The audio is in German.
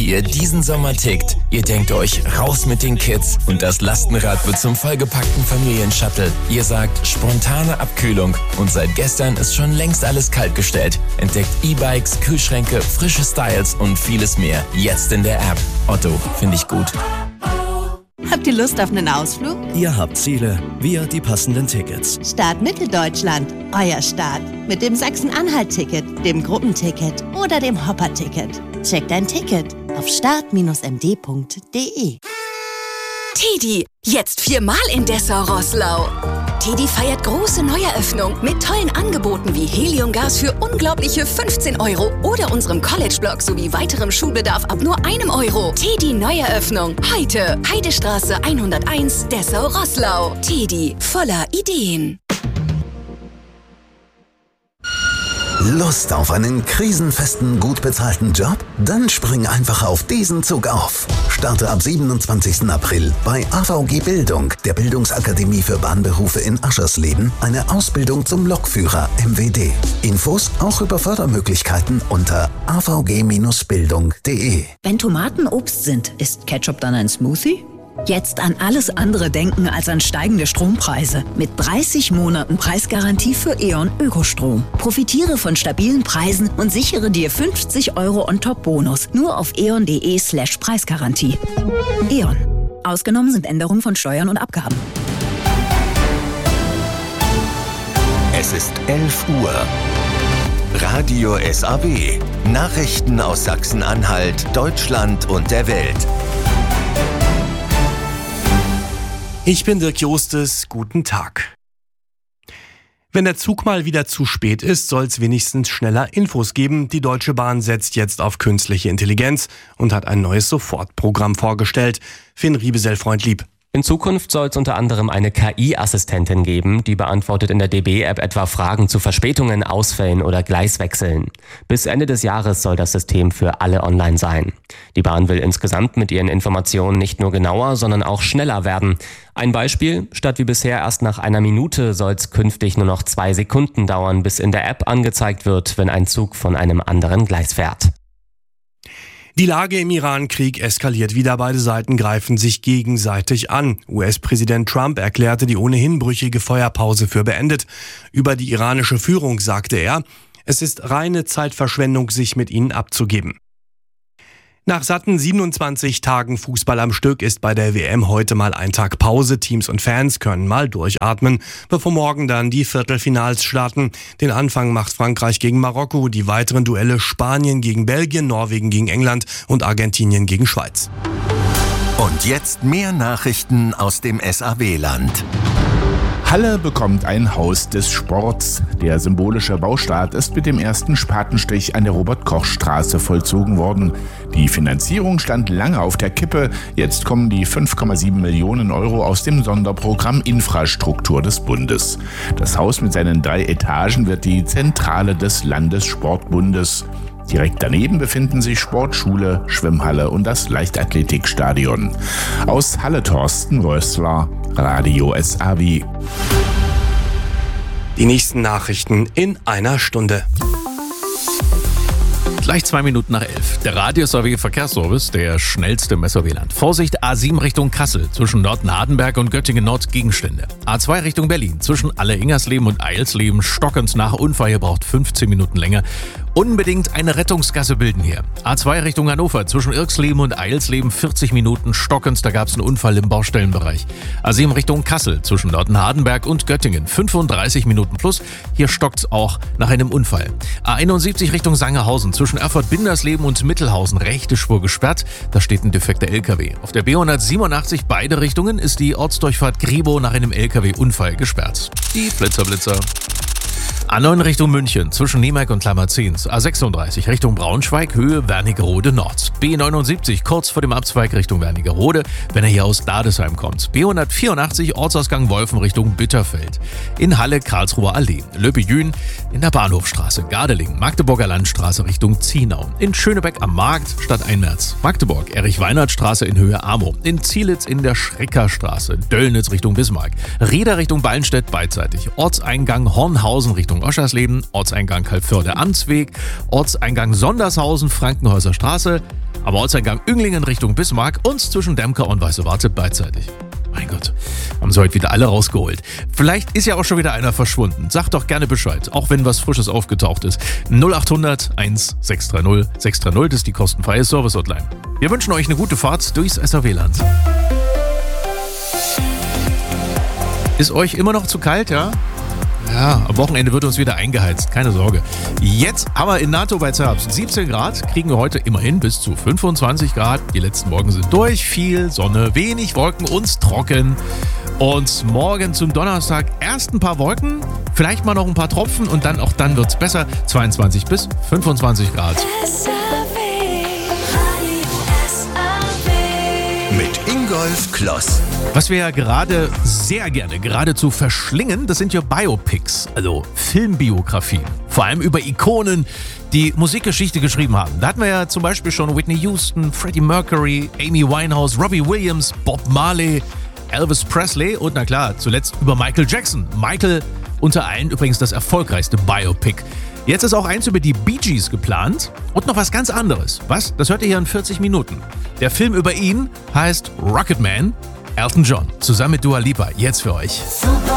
wie ihr diesen Sommer tickt. Ihr denkt euch, raus mit den Kids und das Lastenrad wird zum vollgepackten Familienshuttle. Ihr sagt, spontane Abkühlung und seit gestern ist schon längst alles kaltgestellt. Entdeckt E-Bikes, Kühlschränke, frische Styles und vieles mehr. Jetzt in der App. Otto, finde ich gut. Habt ihr Lust auf einen Ausflug? Ihr habt Ziele, wir die passenden Tickets. Start Mitteldeutschland, euer Start. Mit dem Sachsen-Anhalt-Ticket, dem Gruppenticket oder dem Hopper-Ticket. Checkt ein Ticket auf start-md.de. Tedi, jetzt 4-mal in Dessau-Roßlau. Tedi feiert große Neueröffnung mit tollen Angeboten wie Heliumgas für unglaubliche 15 € oder unserem College-Blog sowie weiterem Schulbedarf ab nur 1 €. Tedi Neueröffnung. Heute Heidestraße 101, Dessau-Roßlau. Tedi, voller Ideen. Lust auf einen krisenfesten, gut bezahlten Job? Dann spring einfach auf diesen Zug auf. Starte ab 27. April bei AVG Bildung, der Bildungsakademie für Bahnberufe in Aschersleben, eine Ausbildung zum Lokführer MWD. Infos auch über Fördermöglichkeiten unter avg-bildung.de. Wenn Tomaten Obst sind, ist Ketchup dann ein Smoothie? Jetzt an alles andere denken als an steigende Strompreise. Mit 30 Monaten Preisgarantie für E.ON Ökostrom. Profitiere von stabilen Preisen und sichere dir 50 € on-top-Bonus. Nur auf eon.de/Preisgarantie. E.ON. Ausgenommen sind Änderungen von Steuern und Abgaben. Es ist 11 Uhr. Radio SAW. Nachrichten aus Sachsen-Anhalt, Deutschland und der Welt. Ich bin Dirk Jostes, guten Tag. Wenn der Zug mal wieder zu spät ist, soll es wenigstens schneller Infos geben. Die Deutsche Bahn setzt jetzt auf künstliche Intelligenz und hat ein neues Sofortprogramm vorgestellt. Finn Riebesell-Freundlieb. In Zukunft soll es unter anderem eine KI-Assistentin geben, die beantwortet in der DB-App etwa Fragen zu Verspätungen, Ausfällen oder Gleiswechseln. Bis Ende des Jahres soll das System für alle online sein. Die Bahn will insgesamt mit ihren Informationen nicht nur genauer, sondern auch schneller werden. Ein Beispiel: Statt wie bisher erst nach einer Minute soll es künftig nur noch 2 Sekunden dauern, bis in der App angezeigt wird, wenn ein Zug von einem anderen Gleis fährt. Die Lage im Iran-Krieg eskaliert wieder. Beide Seiten greifen sich gegenseitig an. US-Präsident Trump erklärte die ohnehin brüchige Feuerpause für beendet. Über die iranische Führung sagte er, es ist reine Zeitverschwendung, sich mit ihnen abzugeben. Nach satten 27 Tagen Fußball am Stück ist bei der WM heute mal ein Tag Pause. Teams und Fans können mal durchatmen, bevor morgen dann die Viertelfinals starten. Den Anfang macht Frankreich gegen Marokko, die weiteren Duelle Spanien gegen Belgien, Norwegen gegen England und Argentinien gegen Schweiz. Und jetzt mehr Nachrichten aus dem SAW-Land. Halle bekommt ein Haus des Sports. Der symbolische Baustart ist mit dem ersten Spatenstich an der Robert-Koch-Straße vollzogen worden. Die Finanzierung stand lange auf der Kippe. Jetzt kommen die 5,7 Millionen € aus dem Sonderprogramm Infrastruktur des Bundes. Das Haus mit seinen 3 Etagen wird die Zentrale des Landessportbundes. Direkt daneben befinden sich Sportschule, Schwimmhalle und das Leichtathletikstadion. Aus Halle Thorsten Rössler, Radio SAW. Die nächsten Nachrichten in einer Stunde. Gleich 2 Minuten nach 11. Der Radio SAW Verkehrsservice, der schnellste im SAW-Land. Vorsicht, A7 Richtung Kassel, zwischen Nord-Nadenberg und Göttingen-Nord Gegenstände. A2 Richtung Berlin, zwischen Alle-Ingersleben und Eilsleben stockend nach Unfall, ihr braucht 15 Minuten länger. Unbedingt eine Rettungsgasse bilden hier. A2 Richtung Hannover, zwischen Irksleben und Eilsleben 40 Minuten stockend, da gab es einen Unfall im Baustellenbereich. A7 Richtung Kassel, zwischen Nord-Nadenberg und Göttingen 35 Minuten plus, hier stockt's auch nach einem Unfall. A71 Richtung Sangerhausen, zwischen Erfurt-Bindersleben und Mittelhausen rechte Spur gesperrt, da steht ein defekter LKW. Auf der B187 beide Richtungen ist die Ortsdurchfahrt Griebow nach einem LKW-Unfall gesperrt. Die Blitzer. A9 Richtung München, zwischen Niemark und Klammerzins. A36 Richtung Braunschweig, Höhe Wernigerode Nord. B79 kurz vor dem Abzweig Richtung Wernigerode, wenn er hier aus Dadesheim kommt. B184 Ortsausgang Wolfen Richtung Bitterfeld. In Halle Karlsruher Allee. Löppe-Jühn in der Bahnhofstraße. Gardeling, Magdeburger Landstraße Richtung Zienau. In Schönebeck am Markt statt Einmärz. Magdeburg, Erich-Weinert-Straße in Höhe Amow. In Zielitz in der Schreckerstraße. Döllnitz Richtung Bismarck. Rieder Richtung Ballenstedt beidseitig. Ortseingang Hornhausen Richtung Oschersleben, Ortseingang Kalbförde Amtsweg, Ortseingang Sondershausen, Frankenhäuser Straße, am Ortseingang Ünglingen Richtung Bismarck und zwischen Demker und Weiße Warte beidseitig. Mein Gott, haben sie heute wieder alle rausgeholt. Vielleicht ist ja auch schon wieder einer verschwunden. Sagt doch gerne Bescheid, auch wenn was Frisches aufgetaucht ist. 0800 1630 630, das ist die kostenfreie Service-Hotline. Wir wünschen euch eine gute Fahrt durchs SAW-Land. Ist euch immer noch zu kalt, ja? Ja, am Wochenende wird uns wieder eingeheizt, keine Sorge. Jetzt haben wir in NATO bei Zerbst 17 Grad, kriegen wir heute immerhin bis zu 25 Grad. Die letzten Morgen sind durch, viel Sonne, wenig Wolken und trocken. Und morgen zum Donnerstag erst ein paar Wolken, vielleicht mal noch ein paar Tropfen und dann wird's besser. 22 bis 25 Grad. Mit Ingolf Kloss. Was wir ja gerade sehr gerne geradezu verschlingen, das sind ja Biopics, also Filmbiografien. Vor allem über Ikonen, die Musikgeschichte geschrieben haben. Da hatten wir ja zum Beispiel schon Whitney Houston, Freddie Mercury, Amy Winehouse, Robbie Williams, Bob Marley, Elvis Presley und na klar, zuletzt über Michael Jackson. Michael unter allen übrigens das erfolgreichste Biopic. Jetzt ist auch eins über die Bee Gees geplant und noch was ganz anderes. Was? Das hört ihr hier in 40 Minuten. Der Film über ihn heißt Rocketman. Elton John zusammen mit Dua Lipa, jetzt für euch. Super.